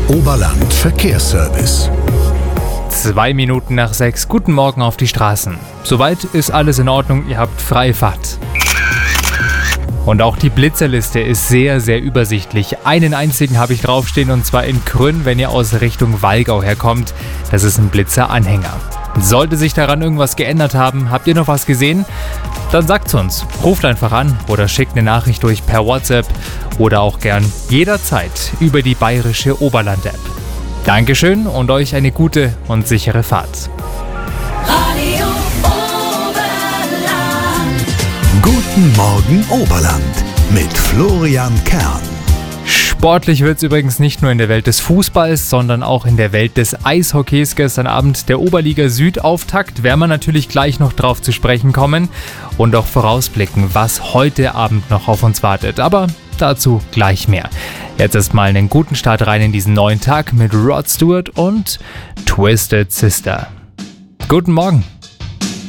Oberland Verkehrsservice. 2 Minuten nach 6. Guten Morgen auf die Straßen. Soweit ist alles in Ordnung, ihr habt freie Fahrt. Und auch die Blitzerliste ist sehr, sehr übersichtlich. Einen einzigen habe ich draufstehen, und zwar in Krünn, wenn ihr aus Richtung Wallgau herkommt. Das ist ein Blitzer-Anhänger. Sollte sich daran irgendwas geändert haben, habt ihr noch was gesehen? Dann sagt's uns. Ruft einfach an oder schickt eine Nachricht durch per WhatsApp oder auch gern jederzeit über die bayerische Oberland-App. Dankeschön und euch eine gute und sichere Fahrt. Radio Oberland. Guten Morgen Oberland mit Florian Kern. Sportlich wird es übrigens nicht nur in der Welt des Fußballs, sondern auch in der Welt des Eishockeys. Gestern Abend der Oberliga Süd-Auftakt, werden wir natürlich gleich noch drauf zu sprechen kommen und auch vorausblicken, was heute Abend noch auf uns wartet. Aber dazu gleich mehr. Jetzt erstmal einen guten Start rein in diesen neuen Tag mit Rod Stewart und Twisted Sister. Guten Morgen.